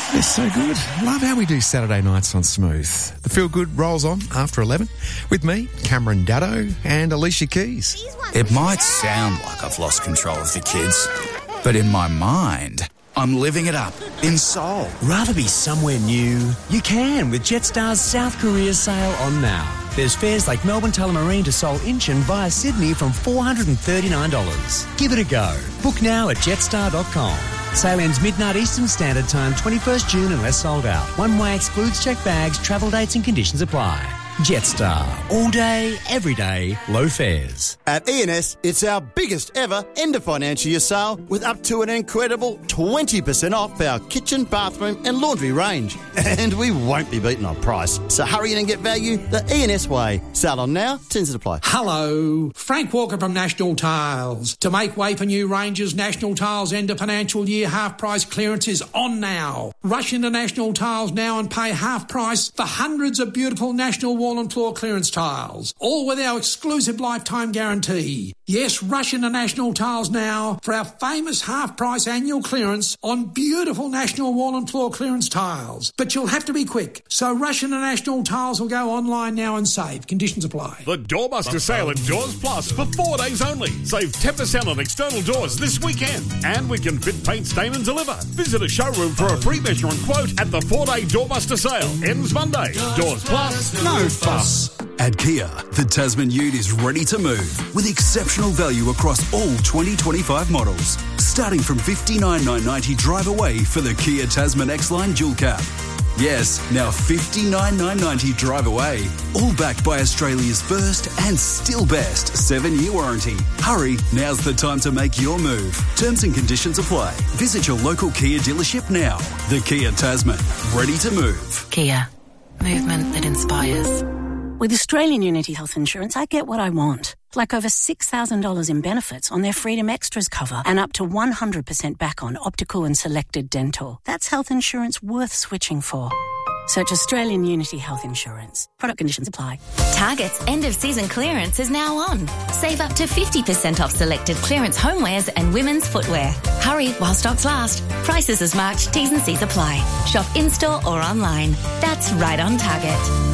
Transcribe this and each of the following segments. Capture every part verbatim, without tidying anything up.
It's so good. Love how we do Saturday nights on Smooth. The Feel Good rolls on after eleven with me, Cameron Daddo, and Alicia Keys. It might sound like I've lost control of the kids, but in my mind, I'm living it up in Seoul. Rather be somewhere new? You can with Jetstar's South Korea sale on now. There's fares like Melbourne Tullamarine to Seoul Incheon via Sydney from four hundred thirty-nine dollars. Give it a go. Book now at jetstar dot com. Sale ends midnight Eastern Standard Time, twenty-first June unless sold out. One way excludes checked bags, travel dates and conditions apply. Jetstar. All day, every day, low fares. At E and S, it's our biggest ever end of financial year sale with up to an incredible twenty percent off our kitchen, bathroom and laundry range. And we won't be beaten on price. So hurry in and get value the E and S way. Sale on now, tends to apply. Hello, Frank Walker from National Tiles. To make way for new ranges, National Tiles end of financial year half price clearance is on now. Rush into National Tiles now and pay half price for hundreds of beautiful National Wall and floor clearance tiles, all with our exclusive lifetime guarantee. Yes, rush into National Tiles now for our famous half-price annual clearance on beautiful National Wall and floor clearance tiles. But you'll have to be quick, so rush into National Tiles or go online now and save. Conditions apply. The Doorbuster sale at Doors Plus for four days only. Save ten percent on external doors this weekend. And we can fit, paint, stain and deliver. Visit a showroom for a free measure and quote at the four-day Doorbuster sale. Ends Monday. Doors Plus, no fuss. At Kia, the Tasman Ute is ready to move with exceptional value across all twenty twenty-five models. Starting from fifty-nine thousand nine hundred ninety drive away for the Kia Tasman X-Line Dual Cab. Yes, now fifty-nine thousand nine hundred ninety drive away. All backed by Australia's first and still best seven-year warranty. Hurry, now's the time to make your move. Terms and conditions apply. Visit your local Kia dealership now. The Kia Tasman, ready to move. Kia, movement that inspires. With Australian Unity Health Insurance, I get what I want. Like over six thousand dollars in benefits on their Freedom Extras cover and up to one hundred percent back on optical and selected dental. That's health insurance worth switching for. Search Australian Unity Health Insurance. Product conditions apply. Target's end-of-season clearance is now on. Save up to fifty percent off selected clearance homewares and women's footwear. Hurry while stocks last. Prices as marked, T's and C's apply. Shop in-store or online. That's right on Target.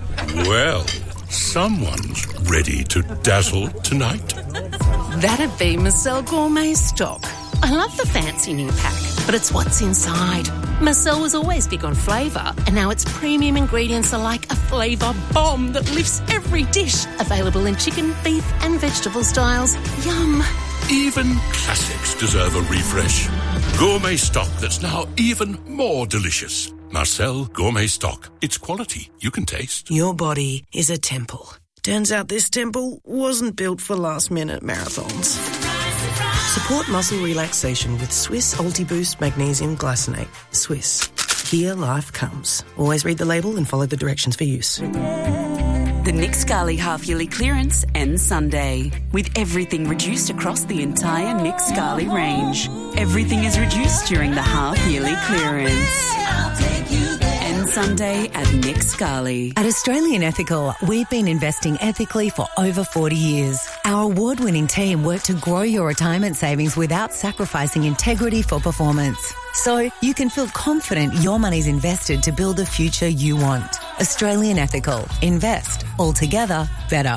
Well, someone's ready to dazzle tonight. That'd be Marcel Gourmet Stock. I love the fancy new pack, but it's what's inside. Marcel was always big on flavour, and now its premium ingredients are like a flavour bomb that lifts every dish. Available in chicken, beef and vegetable styles. Yum. Even classics deserve a refresh. Gourmet Stock that's now even more delicious. Marcel Gourmet Stock. It's quality you can taste. Your body is a temple. Turns out this temple wasn't built for last-minute marathons. Support muscle relaxation with Swiss Ultiboost Magnesium Glycinate. Swiss. Here life comes. Always read the label and follow the directions for use. The Nick Scali half-yearly clearance ends Sunday, with everything reduced across the entire Nick Scali range. Everything is reduced during the half-yearly clearance. Ends Sunday at Nick Scali. At Australian Ethical, we've been investing ethically for over forty years. Our award-winning team work to grow your retirement savings without sacrificing integrity for performance. So you can feel confident your money's invested to build the future you want. Australian Ethical. Invest. Altogether better.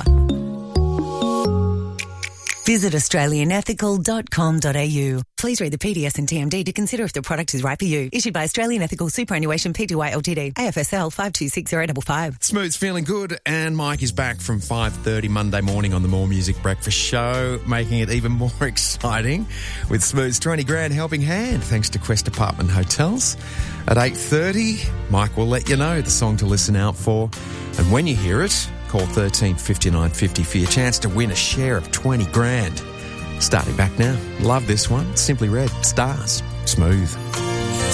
Visit australian ethical dot com dot a u. Please read the P D S and T M D to consider if the product is right for you. Issued by Australian Ethical Superannuation Pty Ltd. A F S L five two six zero five five. Smooth's feeling good, and Mike is back from five thirty Monday morning on the More Music Breakfast Show, making it even more exciting with Smooth's twenty grand helping hand, thanks to Quest Apartment Hotels. At eight thirty, Mike will let you know the song to listen out for, and when you hear it, call thirteen fifty-nine fifty for your chance to win a share of twenty grand. Starting back now. Love this one. Simply Red. Stars. Smooth.